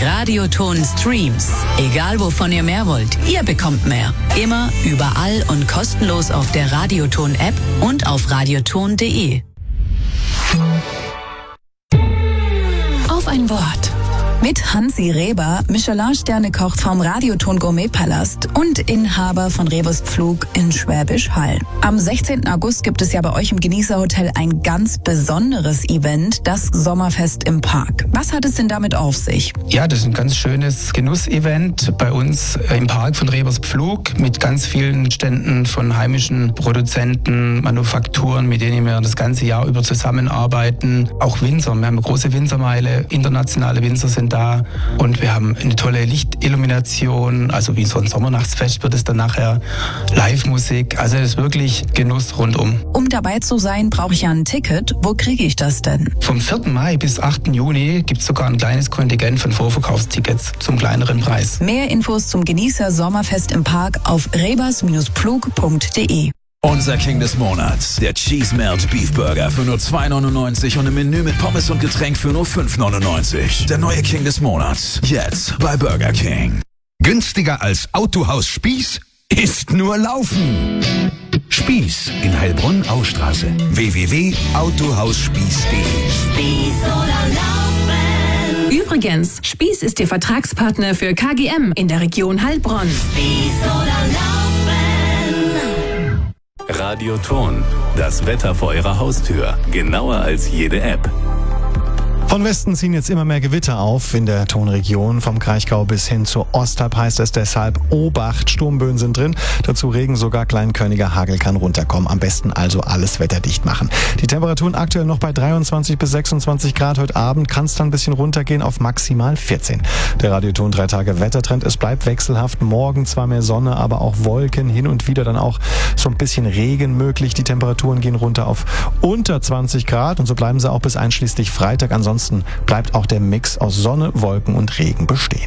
Radioton Streams. Egal wovon ihr mehr wollt, ihr bekommt mehr. Immer, überall und kostenlos auf der Radioton App und auf radioton.de. Auf ein Wort. Mit Hansi Reber, Michelin-Sterne-Koch vom Radioton Gourmet-Palast und Inhaber von Rebers Pflug in Schwäbisch Hall. Am 16. August gibt es ja bei euch im Genießerhotel ein ganz besonderes Event, das Sommerfest im Park. Was hat es denn damit auf sich? Ja, das ist ein ganz schönes Genussevent bei uns im Park von Rebers Pflug mit ganz vielen Ständen von heimischen Produzenten, Manufakturen, mit denen wir das ganze Jahr über zusammenarbeiten. Auch Winzer, wir haben eine große Winzermeile, internationale Winzer sind da und wir haben eine tolle Lichtillumination, also wie so ein Sommernachtsfest wird es dann nachher, Live-Musik, also es ist wirklich Genuss rundum. Um dabei zu sein, brauche ich ja ein Ticket. Wo kriege ich das denn? Vom 4. Mai bis 8. Juni gibt es sogar ein kleines Kontingent von Vorverkaufstickets zum kleineren Preis. Mehr Infos zum Genießer Sommerfest im Park auf rebers-pflug.de. Unser King des Monats, der Cheese Melt Beef Burger für nur 2,99 und ein Menü mit Pommes und Getränk für nur 5,99. Der neue King des Monats, jetzt bei Burger King. Günstiger als Autohaus Spieß ist nur Laufen. Spieß in Heilbronn-Austraße. www.autohausspieß.de. Spieß oder Laufen. Übrigens, Spieß ist der Vertragspartner für KGM in der Region Heilbronn. Spieß oder Laufen. Radioton, das Wetter vor Ihrer Haustür, genauer als jede App. Von Westen ziehen jetzt immer mehr Gewitter auf in der Tonregion. Vom Kraichgau bis hin zur Ostalb heißt es deshalb Obacht. Sturmböen sind drin. Dazu Regen, sogar kleinkörniger Hagel kann runterkommen. Am besten also alles wetterdicht machen. Die Temperaturen aktuell noch bei 23 bis 26 Grad. Heute Abend kann es dann ein bisschen runtergehen auf maximal 14. Der Radioton 3 Tage Wettertrend. Es bleibt wechselhaft. Morgen zwar mehr Sonne, aber auch Wolken. Hin und wieder dann auch so ein bisschen Regen möglich. Die Temperaturen gehen runter auf unter 20 Grad. Und so bleiben sie auch bis einschließlich Freitag. Ansonsten bleibt auch der Mix aus Sonne, Wolken und Regen bestehen.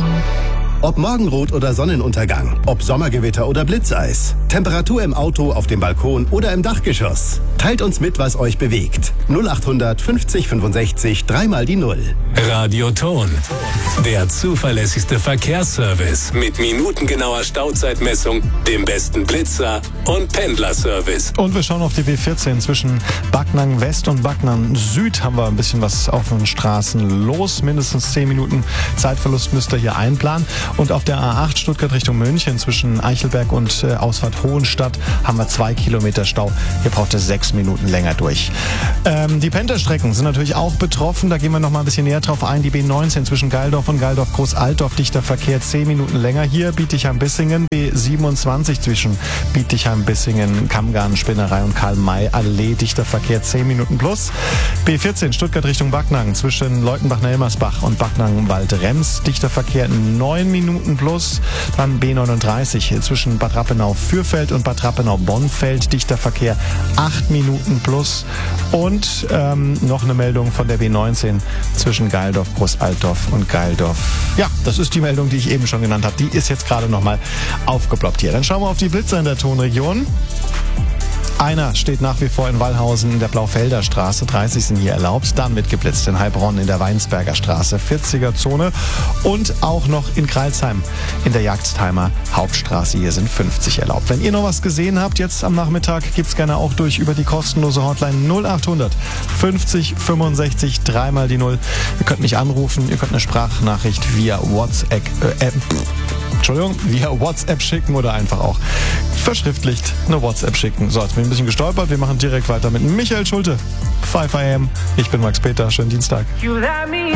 Ob Morgenrot oder Sonnenuntergang, ob Sommergewitter oder Blitzeis, Temperatur im Auto, auf dem Balkon oder im Dachgeschoss. Teilt uns mit, was euch bewegt. 0800 50 65 3 mal die 0. Radioton, der zuverlässigste Verkehrsservice mit minutengenauer Stauzeitmessung, dem besten Blitzer und Pendlerservice. Und wir schauen auf die B14 zwischen Backnang West und Backnang Süd haben wir ein bisschen was auf den Straßen los. Mindestens 10 Minuten Zeitverlust müsst ihr hier einplanen. Und auf der A8 Stuttgart Richtung München zwischen Eichelberg und Ausfahrt Hohenstadt haben wir 2 Kilometer Stau. Hier braucht es 6 Minuten länger durch. Die Pendlerstrecken sind natürlich auch betroffen. Da gehen wir noch mal ein bisschen näher drauf ein. Die B19 zwischen Geildorf und Geildorf-Großaltdorf, dichter Verkehr 10 Minuten länger. Hier Bietigheim-Bissingen. B27 zwischen Bietigheim-Bissingen, Kammgarn, Spinnerei und Karl-May-Allee, dichter Verkehr 10 Minuten plus. B14 Stuttgart Richtung Backnang zwischen Leutenbach-Nelmersbach und Backnang-Wald-Rems, dichter Verkehr 9 Minuten plus. Dann B39 zwischen Bad Rappenau-Fürfeld und Bad Rappenau-Bonnfeld, dichter Verkehr 8 Minuten plus. Und noch eine Meldung von der B19 zwischen Geildorf, Großaltdorf und Geildorf. Ja, das ist die Meldung, die ich eben schon genannt habe. Die ist jetzt gerade nochmal aufgeploppt hier. Dann schauen wir auf die Blitzer in der Tonregion. Einer steht nach wie vor in Wallhausen in der Blaufelder Straße, 30 sind hier erlaubt. Dann wird geblitzt in Heilbronn in der Weinsberger Straße, 40er Zone. Und auch noch in Kreilsheim in der Jagdheimer Hauptstraße, hier sind 50 erlaubt. Wenn ihr noch was gesehen habt, jetzt am Nachmittag, gibt's gerne auch durch über die kostenlose Hotline 0800 50 65 3 mal die 0. Ihr könnt mich anrufen, ihr könnt eine Sprachnachricht via WhatsApp schicken oder einfach auch verschriftlicht eine WhatsApp schicken. So, jetzt bin ich ein bisschen gestolpert. Wir machen direkt weiter mit Michael Schulte. 5 AM. Ich bin Max Peter. Schönen Dienstag.